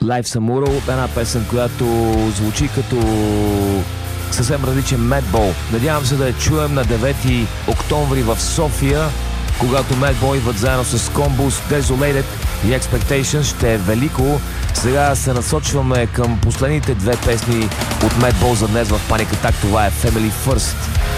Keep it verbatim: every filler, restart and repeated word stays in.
Life Samuro, една песен, която звучи като съвсем различен Madball. Надявам се да я чуем на девети октомври в София, когато Madball идват заедно с Combus, Desolated и Expectations. Ще е велико. Сега се насочваме към последните две песни от Madball за днес в Panic Attack. Това е Family First